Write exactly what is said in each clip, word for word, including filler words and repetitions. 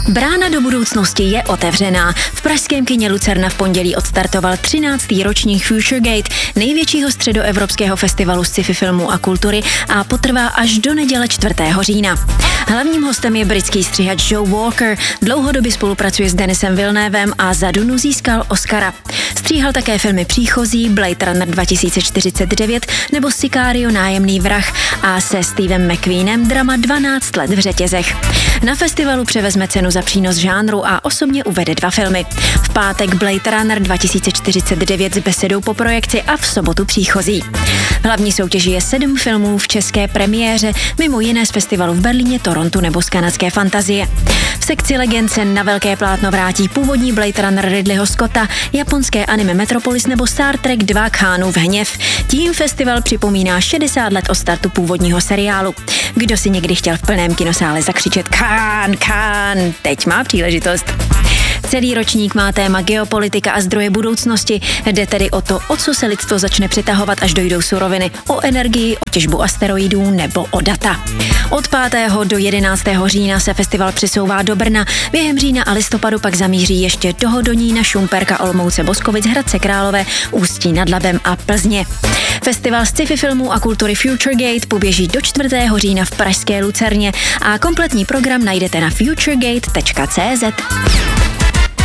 Brána do budoucnosti je otevřená. V pražském kině Lucerna v pondělí odstartoval třináctý ročník Future Gate, největšího středoevropského festivalu sci-fi filmů a kultury a potrvá až do neděle čtvrtého října. Hlavním hostem je britský střihač Joe Walker, dlouhodobě spolupracuje s Denisem Villeneuve a za Dunu získal Oscara. Stříhal také filmy Příchozí, Blade Runner dva tisíce čtyřicet devět nebo Sicario nájemný vrah a se Stevem McQueenem drama dvanáct let v řetězech. Na festivalu převezme cenu za přínos žánru a osobně uvede dva filmy. V pátek Blade Runner dva tisíce čtyřicet devět s besedou po projekci a v sobotu Příchozí. V hlavní soutěži je sedm filmů v české premiéře, mimo jiné z festivalu v Berlíně, Torontu nebo z kanadské Fantazie. V sekci legend se na velké plátno vrátí původní Blade Runner Ridleyho Scotta, japonské anime Metropolis nebo Star Trek dva Khanův hněv. Tím festival připomíná šedesát let od startu původního seriálu. Kdo si někdy chtěl v plném kinosále zakřičet Khan, Khan, teď má příležitost. Celý ročník má téma geopolitika a zdroje budoucnosti. Jde tedy o to, o co se lidstvo začne přitahovat, až dojdou suroviny, o energii, o těžbu asteroidů nebo o data. Od pátého do jedenáctého října se festival přesouvá do Brna, během října a listopadu pak zamíří ještě do Hodonína, Šumperka, Olomouce, Boskovic, Hradce Králové, Ústí nad Labem a Plzně. Festival sci-fi filmů a kultury Future Gate poběží do čtvrtého října v pražské Lucerně a kompletní program najdete na futuregate tečka cé zet.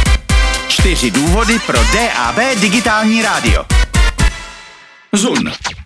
Čtyři důvody pro D A B digitální rádio. Zun.